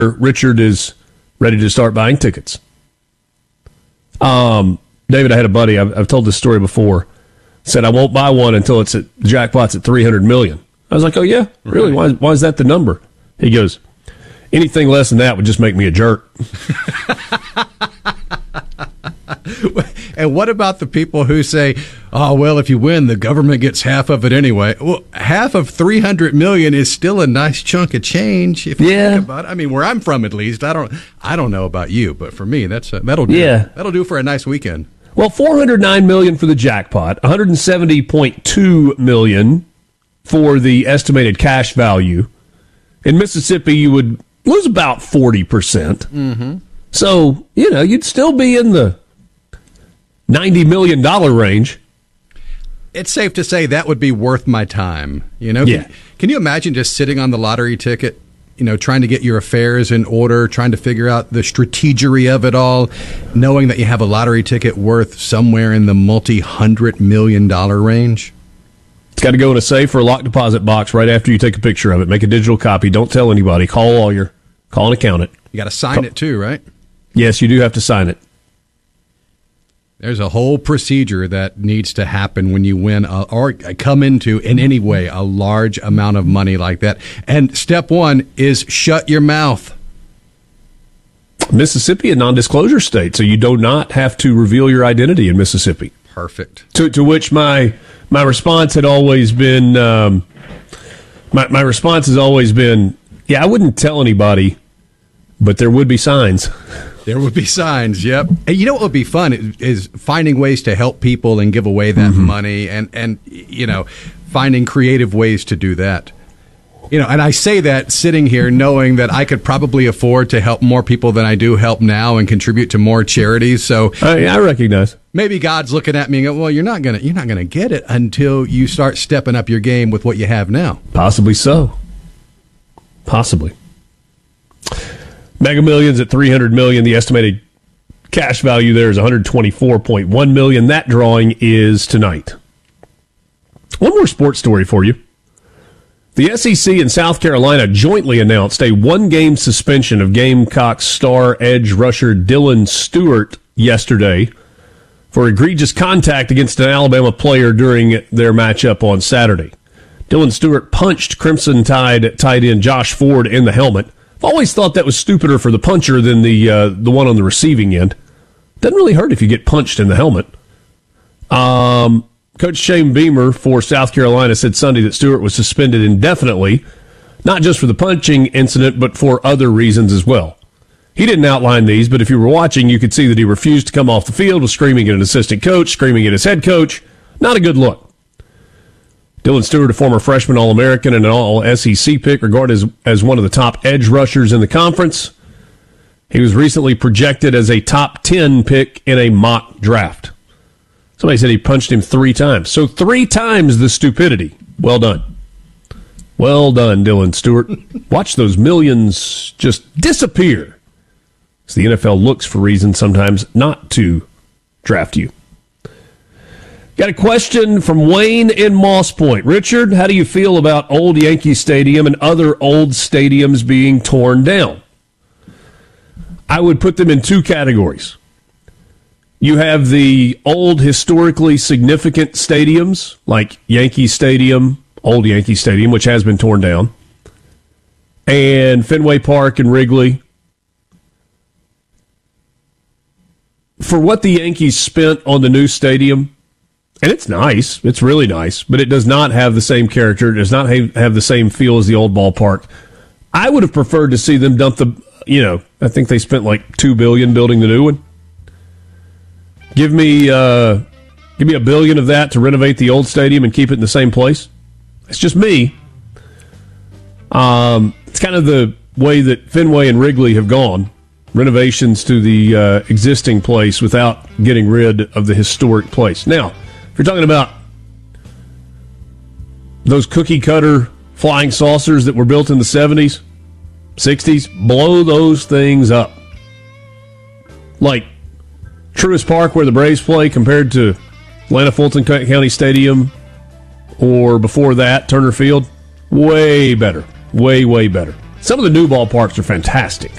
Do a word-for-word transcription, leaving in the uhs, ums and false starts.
Richard is ready to start buying tickets. Um, David, I had a buddy, I've, I've told this story before, said I won't buy one until it's at the jackpot's at three hundred million dollars. I was like, oh, yeah? Really? Right. Why, why is that the number? He goes, anything less than that would just make me a jerk. And what about the people who say, oh, well, if you win, the government gets half of it anyway? Well, half of three hundred million dollars is still a nice chunk of change. If you yeah. think about it. I mean, where I'm from, at least, I don't I don't know about you, but for me, that's a, that'll do. Yeah. That'll do for a nice weekend. Well, four hundred nine million dollars for the jackpot, one hundred seventy point two million dollars for the estimated cash value. In Mississippi, you would lose about forty percent. Mm-hmm. So, you know, you'd still be in the ninety million dollars range. It's safe to say that would be worth my time. You know, yeah. Can, can you imagine just sitting on the lottery ticket, you know, trying to get your affairs in order, trying to figure out the strategery of it all, knowing that you have a lottery ticket worth somewhere in the multi-hundred million dollar range? It's got to go in a safe or a locked deposit box right after you take a picture of it. Make a digital copy. Don't tell anybody. Call a lawyer. Call an accountant. You got to sign Call- it too, right? Yes, you do have to sign it. There's a whole procedure that needs to happen when you win a, or come into, in any way, a large amount of money like that. And step one is shut your mouth. Mississippi, a non-disclosure state, so you do not have to reveal your identity in Mississippi. Perfect. To to which my my response had always been, um, my my response has always been, yeah, I wouldn't tell anybody, but there would be signs. There would be signs, yep. And you know what would be fun is, is finding ways to help people and give away that mm-hmm. money and, and, you know, finding creative ways to do that. You know, and I say that sitting here knowing that I could probably afford to help more people than I do help now and contribute to more charities. So I, I recognize. Maybe God's looking at me and go, well, you're not gonna you're not gonna get it until you start stepping up your game with what you have now. Possibly so. Possibly. Mega Millions at three hundred million dollars. The estimated cash value there is one hundred twenty-four point one million dollars. That drawing is tonight. One more sports story for you. The S E C and South Carolina jointly announced a one-game suspension of Gamecocks star edge rusher Dylan Stewart yesterday for egregious contact against an Alabama player during their matchup on Saturday. Dylan Stewart punched Crimson Tide tight end Josh Ford in the helmet. I've always thought that was stupider for the puncher than the uh, the one on the receiving end. Doesn't really hurt if you get punched in the helmet. Um, Coach Shane Beamer for South Carolina said Sunday that Stewart was suspended indefinitely, not just for the punching incident, but for other reasons as well. He didn't outline these, but if you were watching, you could see that he refused to come off the field, was screaming at an assistant coach, screaming at his head coach. Not a good look. Dylan Stewart, a former freshman All-American and an All-S E C pick, regarded as, as one of the top edge rushers in the conference. He was recently projected as a top ten pick in a mock draft. Somebody said he punched him three times. So three times the stupidity. Well done. Well done, Dylan Stewart. Watch those millions just disappear as the N F L looks for reasons sometimes not to draft you. Got a question from Wayne in Moss Point. Richard, how do you feel about old Yankee Stadium and other old stadiums being torn down? I would put them in two categories. You have the old, historically significant stadiums, like Yankee Stadium, old Yankee Stadium, which has been torn down, and Fenway Park and Wrigley. For what the Yankees spent on the new stadium, and it's nice, it's really nice, but it does not have the same character, it does not have the same feel as the old ballpark. I would have preferred to see them dump the, you know, I think they spent like two billion dollars building the new one. Give me, uh, give me a billion of that to renovate the old stadium and keep it in the same place. It's just me. Um, it's kind of the way that Fenway and Wrigley have gone. Renovations to the uh, existing place without getting rid of the historic place. Now, if you're talking about those cookie-cutter flying saucers that were built in the seventies, sixties, blow those things up. Like Truist Park, where the Braves play, compared to Atlanta Fulton County Stadium, or before that, Turner Field, way better. Way, way better. Some of the new ballparks are fantastic.